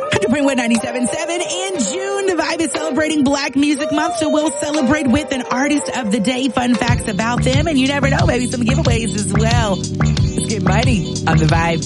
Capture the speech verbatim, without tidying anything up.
one hundred point one ninety-seven point seven. In June, the Vibe is celebrating Black Music Month, so we'll celebrate with an artist of the day, fun facts about them, and you never know, maybe some giveaways as well. Let's get money on the Vibe.